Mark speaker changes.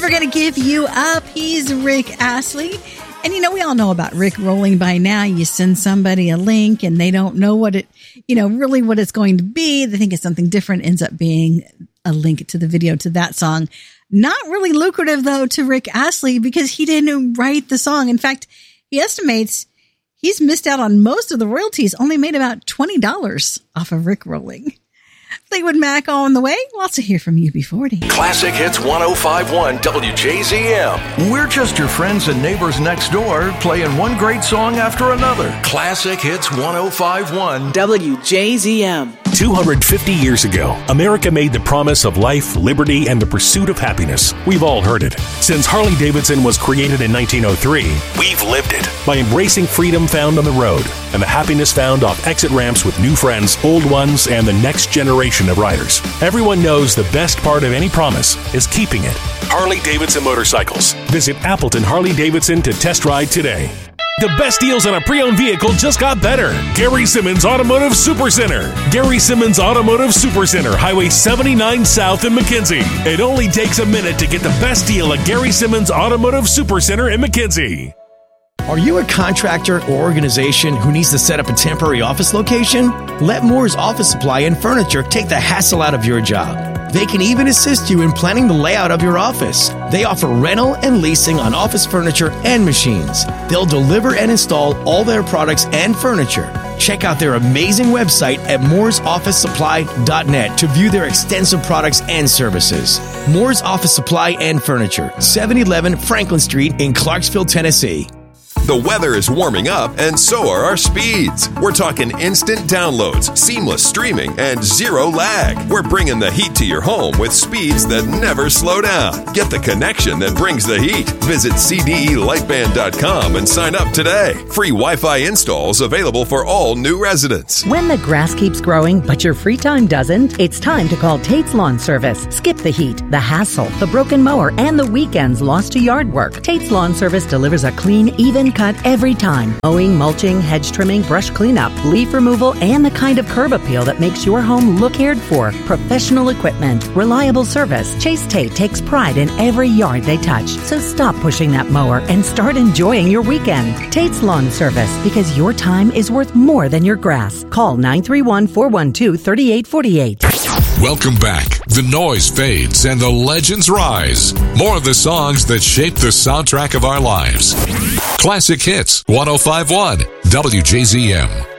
Speaker 1: Never Gonna Give You Up. He's Rick Astley. And, we all know about Rick rolling by now. You send somebody a link and they don't know what it, really what it's going to be. They think it's something different. Ends up being a link to the video to that song. Not really lucrative, though, to Rick Astley because he didn't write the song. In fact, he estimates he's missed out on most of the royalties, only made about $20 off of Rick rolling. Fleetwood Mac on the way. Lots to hear from UB40.
Speaker 2: Classic Hits 105.1 WJZM.
Speaker 3: We're just your friends and neighbors next door, playing one great song after another.
Speaker 2: Classic Hits 105.1
Speaker 4: WJZM.
Speaker 5: 250 years ago, America made the promise of life, liberty, and the pursuit of happiness. We've all heard it. Since Harley-Davidson was created in 1903, we've lived it by embracing freedom found on the road and the happiness found off exit ramps with new friends, old ones, and the next generation of riders. Everyone knows the best part of any promise is keeping it. Harley-Davidson Motorcycles. Visit Appleton Harley-Davidson to test ride today. The best deals on a pre-owned vehicle just got better. Gary Simmons Automotive Supercenter. Gary Simmons Automotive Supercenter, Highway 79 South in McKenzie. It only takes a minute to get the best deal at Gary Simmons Automotive Supercenter in McKenzie.
Speaker 6: Are you a contractor or organization who needs to set up a temporary office location? Let Moore's Office Supply and Furniture take the hassle out of your job. They can even assist you in planning the layout of your office. They offer rental and leasing on office furniture and machines. They'll deliver and install all their products and furniture. Check out their amazing website at mooresofficesupply.net to view their extensive products and services. Moore's Office Supply and Furniture, 711 Franklin Street in Clarksville, Tennessee.
Speaker 7: The weather is warming up, and so are our speeds. We're talking instant downloads, seamless streaming, and zero lag. We're bringing the heat to your home with speeds that never slow down. Get the connection that brings the heat. Visit CDElightband.com and sign up today. Free Wi-Fi installs available for all new residents.
Speaker 8: When the grass keeps growing, but your free time doesn't, it's time to call Tate's Lawn Service. Skip the heat, the hassle, the broken mower, and the weekends lost to yard work. Tate's Lawn Service delivers a clean, even cut every time. Mowing, mulching, hedge trimming, brush cleanup, leaf removal, and the kind of curb appeal that makes your home look cared for. Professional equipment, reliable service. Chase Tate takes pride in every yard they touch. So stop pushing that mower and start enjoying your weekend. Tate's Lawn Service, because your time is worth more than your grass. Call 931-412-3848.
Speaker 9: Welcome back. The noise fades and the legends rise. More of the songs that shape the soundtrack of our lives. Classic Hits 105.1 WJZM.